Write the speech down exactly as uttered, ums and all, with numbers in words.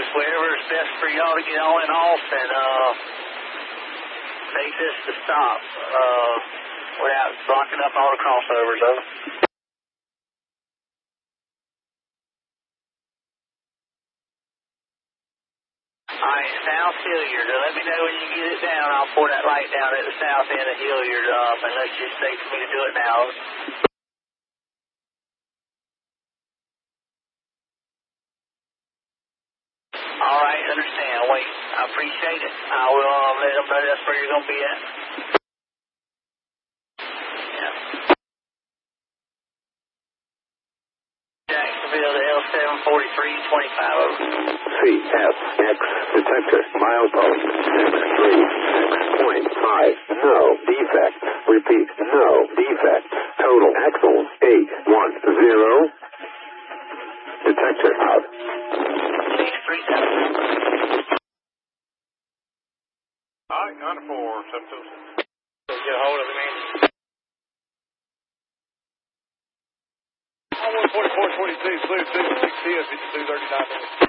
wherever is best for y'all to get on and off, and uh, take this to stop uh, without blocking up all the crossovers, over. Alright, South Hilliard. Let me know when you get it down. I'll pour that light down at the south end of Hilliard up and let you say for me to do it now. Alright, understand. Wait, I appreciate it. I will uh, let them know that's where you're going to be at. Yeah. Jacksonville to L seven forty-three twenty-five, over. C S X detector milepost six three six point five. No defect. Repeat, no defect. Total axles eight one zero. Detector out. six three seven. All right, nine four seven two six. Get a hold of him, Andy. one forty-four twenty-two, Blue two six T S fifty-two thirty-nine.